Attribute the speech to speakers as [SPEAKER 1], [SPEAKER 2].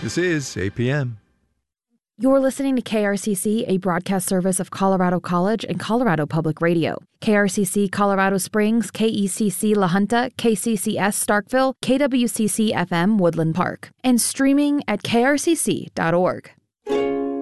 [SPEAKER 1] This is APM.
[SPEAKER 2] You're listening to KRCC, a broadcast service of Colorado College and Colorado Public Radio. KRCC Colorado Springs, KECC La Junta, KCCS Starkville, KWCC FM Woodland Park, and streaming at krcc.org.